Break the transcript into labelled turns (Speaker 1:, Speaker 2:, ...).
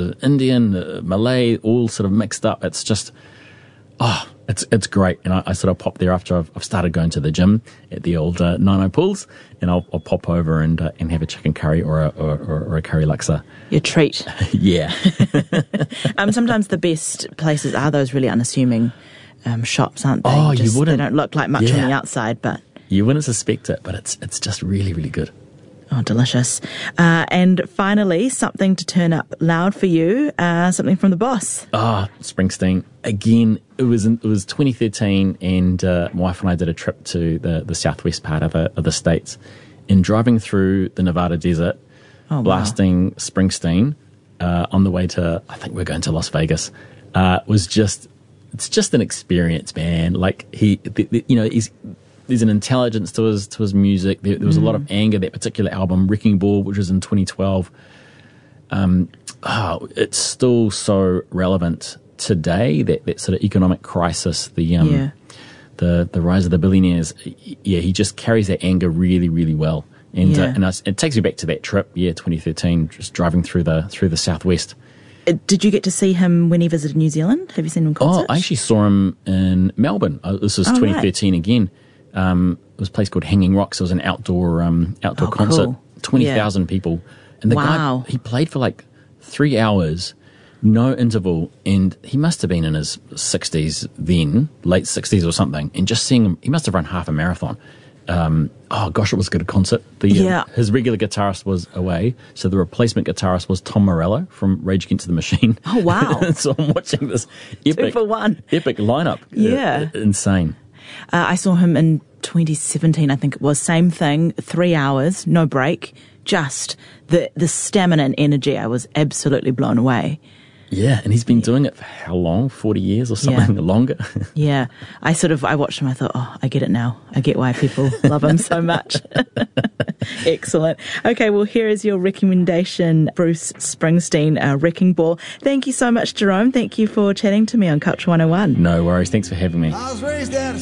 Speaker 1: Indian, Malay, all sort of mixed up. It's just, it's great. And I sort of pop there after I've started going to the gym at the old Nino Pools, and I'll pop over and have a chicken curry or a curry laksa.
Speaker 2: Your treat.
Speaker 1: Yeah.
Speaker 2: Sometimes the best places are those really unassuming shops, aren't they?
Speaker 1: Oh, you wouldn't.
Speaker 2: They don't look like much on the outside, but
Speaker 1: you wouldn't suspect it. But it's just really, really good.
Speaker 2: Oh, delicious. And finally, something to turn up loud for you, something from the boss.
Speaker 1: Springsteen. Again, it was 2013, and my wife and I did a trip to the southwest part of the States, and driving through the Nevada desert, blasting Springsteen on the way to, I think we're going to Las Vegas, it's just an experience, man. Like there's an intelligence to his music. There was a lot of anger. That particular album, Wrecking Ball, which was in 2012, it's still so relevant today. That sort of economic crisis, the rise of the billionaires. Yeah, he just carries that anger really, really well. And it takes me back to that trip, 2013, just driving through the southwest.
Speaker 2: Did you get to see him when he visited New Zealand? Have you seen him in concert?
Speaker 1: I actually saw him in Melbourne. This was 2013 again. It was a place called Hanging Rocks. It was an outdoor concert.
Speaker 2: Cool.
Speaker 1: 20,000 people. And the guy, he played for like 3 hours, no interval, and he must have been in his 60s then, late 60s or something, and just seeing him, he must have run half a marathon. It was a good concert. His regular guitarist was away, so the replacement guitarist was Tom Morello from Rage Against the Machine.
Speaker 2: Oh, wow.
Speaker 1: So I'm watching this epic
Speaker 2: 2 for 1.
Speaker 1: Epic lineup.
Speaker 2: Yeah.
Speaker 1: Insane.
Speaker 2: I saw him in 2017, I think it was. Same thing, 3 hours, no break. Just the stamina and energy. I was absolutely blown away.
Speaker 1: Yeah, and he's been doing it for how long? 40 years or something longer?
Speaker 2: Yeah. I watched him, I thought, I get it now. I get why people love him so much. Excellent. Okay, well, here is your recommendation, Bruce Springsteen, Wrecking Ball. Thank you so much, Jerome. Thank you for chatting to me on Culture 101.
Speaker 1: No worries. Thanks for having me.